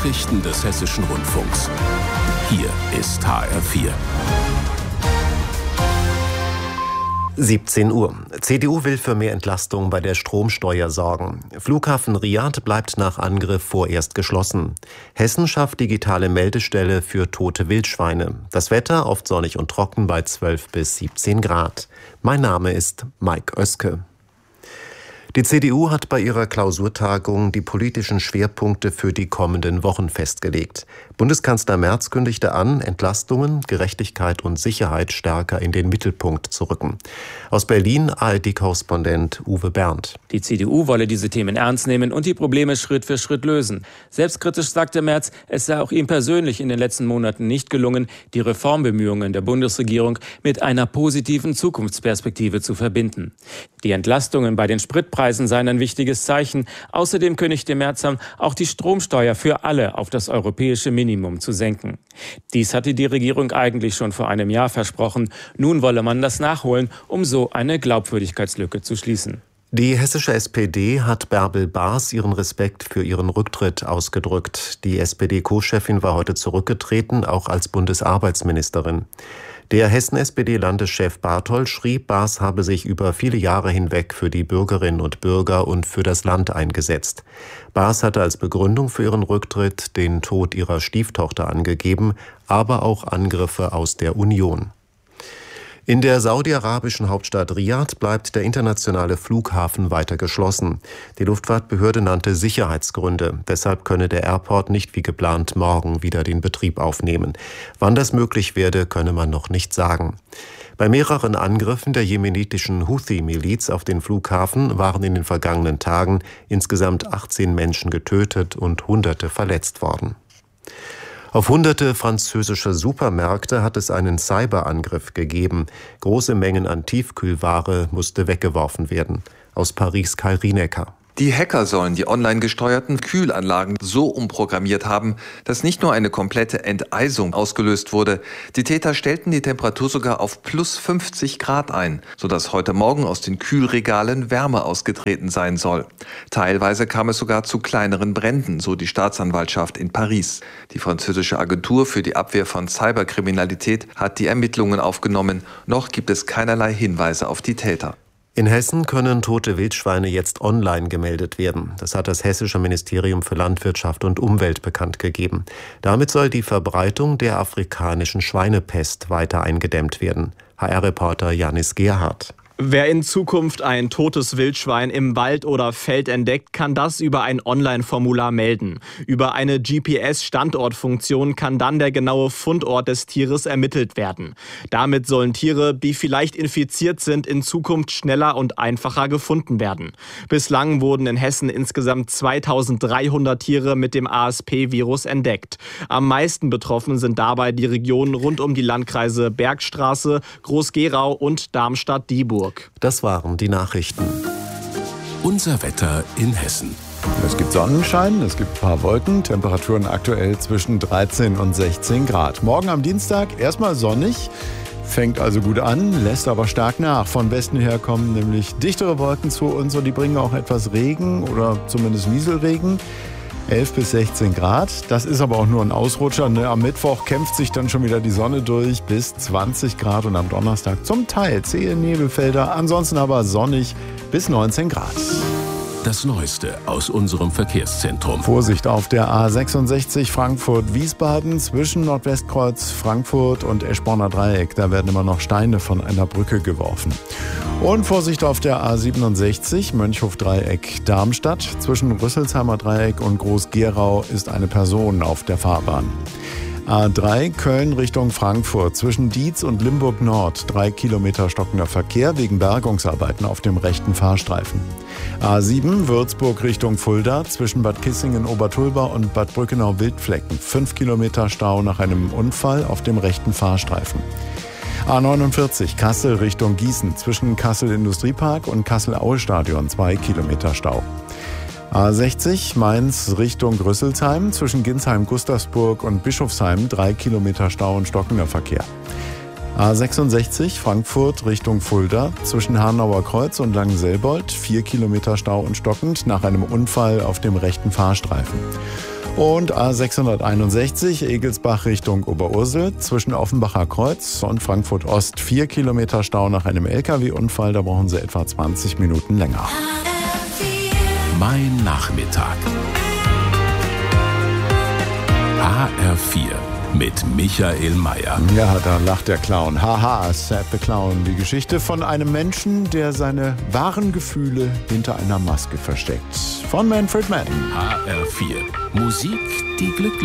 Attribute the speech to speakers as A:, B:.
A: Nachrichten des Hessischen Rundfunks. Hier ist HR4.
B: 17 Uhr. CDU will für mehr Entlastung bei der Stromsteuer sorgen. Flughafen Riyadh bleibt nach Angriff vorerst geschlossen. Hessen schafft digitale Meldestelle für tote Wildschweine. Das Wetter oft sonnig und trocken bei 12 bis 17 Grad. Mein Name ist Mike Oeske. Die CDU hat bei ihrer Klausurtagung die politischen Schwerpunkte für die kommenden Wochen festgelegt. Bundeskanzler Merz kündigte an, Entlastungen, Gerechtigkeit und Sicherheit stärker in den Mittelpunkt zu rücken. Aus Berlin ARD-Korrespondent Uwe Berndt.
C: Die CDU wolle diese Themen ernst nehmen und die Probleme Schritt für Schritt lösen. Selbstkritisch sagte Merz, es sei auch ihm persönlich in den letzten Monaten nicht gelungen, die Reformbemühungen der Bundesregierung mit einer positiven Zukunftsperspektive zu verbinden. Die Entlastungen bei den Spritpreisen seien ein wichtiges Zeichen. Außerdem kündigte Merz an, auch die Stromsteuer für alle auf das europäische Minimum zu senken. Dies hatte die Regierung eigentlich schon vor einem Jahr versprochen. Nun wolle man das nachholen, um so eine Glaubwürdigkeitslücke zu schließen.
B: Die hessische SPD hat Bärbel Baas ihren Respekt für ihren Rücktritt ausgedrückt. Die SPD-Co-Chefin war heute zurückgetreten, auch als Bundesarbeitsministerin. Der Hessen-SPD-Landeschef Barthold schrieb, Baas habe sich über viele Jahre hinweg für die Bürgerinnen und Bürger und für das Land eingesetzt. Baas hatte als Begründung für ihren Rücktritt den Tod ihrer Stieftochter angegeben, aber auch Angriffe aus der Union. In der saudi-arabischen Hauptstadt Riyadh bleibt der internationale Flughafen weiter geschlossen. Die Luftfahrtbehörde nannte Sicherheitsgründe. Deshalb könne der Airport nicht wie geplant morgen wieder den Betrieb aufnehmen. Wann das möglich werde, könne man noch nicht sagen. Bei mehreren Angriffen der jemenitischen Houthi-Miliz auf den Flughafen waren in den vergangenen Tagen insgesamt 18 Menschen getötet und Hunderte verletzt worden. Auf hunderte französische Supermärkte hat es einen Cyberangriff gegeben. Große Mengen an Tiefkühlware musste weggeworfen werden. Aus Paris Kai Rienecker.
D: Die Hacker sollen die online gesteuerten Kühlanlagen so umprogrammiert haben, dass nicht nur eine komplette Enteisung ausgelöst wurde. Die Täter stellten die Temperatur sogar auf plus 50 Grad ein, sodass heute Morgen aus den Kühlregalen Wärme ausgetreten sein soll. Teilweise kam es sogar zu kleineren Bränden, so die Staatsanwaltschaft in Paris. Die französische Agentur für die Abwehr von Cyberkriminalität hat die Ermittlungen aufgenommen. Noch gibt es keinerlei Hinweise auf die Täter.
B: In Hessen können tote Wildschweine jetzt online gemeldet werden. Das hat das Hessische Ministerium für Landwirtschaft und Umwelt bekannt gegeben. Damit soll die Verbreitung der afrikanischen Schweinepest weiter eingedämmt werden. HR-Reporter Janis Gerhardt.
E: Wer in Zukunft ein totes Wildschwein im Wald oder Feld entdeckt, kann das über ein Online-Formular melden. Über eine GPS-Standortfunktion kann dann der genaue Fundort des Tieres ermittelt werden. Damit sollen Tiere, die vielleicht infiziert sind, in Zukunft schneller und einfacher gefunden werden. Bislang wurden in Hessen insgesamt 2300 Tiere mit dem ASP-Virus entdeckt. Am meisten betroffen sind dabei die Regionen rund um die Landkreise Bergstraße, Groß-Gerau und Darmstadt-Dieburg.
B: Das waren die Nachrichten.
A: Unser Wetter in Hessen.
F: Es gibt Sonnenschein, es gibt ein paar Wolken, Temperaturen aktuell zwischen 13 und 16 Grad. Morgen am Dienstag erstmal sonnig, fängt also gut an, lässt aber stark nach. Von Westen her kommen nämlich dichtere Wolken zu uns und die bringen auch etwas Regen oder zumindest Nieselregen. 11 bis 16 Grad. Das ist aber auch nur ein Ausrutscher. Am Mittwoch kämpft sich dann schon wieder die Sonne durch bis 20 Grad und am Donnerstag zum Teil zähe Nebelfelder. Ansonsten aber sonnig bis 19 Grad.
A: Das Neueste aus unserem Verkehrszentrum.
F: Vorsicht auf der A66 Frankfurt-Wiesbaden zwischen Nordwestkreuz Frankfurt und Eschborner Dreieck. Da werden immer noch Steine von einer Brücke geworfen. Und Vorsicht auf der A67 Mönchhof-Dreieck Darmstadt. Zwischen Rüsselsheimer Dreieck und Groß-Gerau ist eine Person auf der Fahrbahn. A3 Köln Richtung Frankfurt zwischen Dietz und Limburg Nord 3 Kilometer stockender Verkehr wegen Bergungsarbeiten auf dem rechten Fahrstreifen. A7 Würzburg Richtung Fulda zwischen Bad Kissingen-Obertulba und Bad Brückenau-Wildflecken 5 Kilometer Stau nach einem Unfall auf dem rechten Fahrstreifen. A49 Kassel Richtung Gießen zwischen Kassel Industriepark und Kassel-Aue-Stadion 2 Kilometer Stau. A60 Mainz Richtung Rüsselsheim zwischen Ginsheim-Gustavsburg und Bischofsheim 3 Kilometer Stau und stockender Verkehr. A66 Frankfurt Richtung Fulda zwischen Hanauer Kreuz und Langenselbold 4 Kilometer Stau und stockend nach einem Unfall auf dem rechten Fahrstreifen. Und A661 Egelsbach Richtung Oberursel zwischen Offenbacher Kreuz und Frankfurt Ost 4 Kilometer Stau nach einem LKW-Unfall. Da brauchen Sie etwa 20 Minuten länger.
A: Mein Nachmittag. HR4 mit Michael Mayer.
F: Ja, da lacht der Clown. Haha, Sad the Clown. Die Geschichte von einem Menschen, der seine wahren Gefühle hinter einer Maske versteckt. Von Manfred Mann.
A: HR4. Musik, die glücklich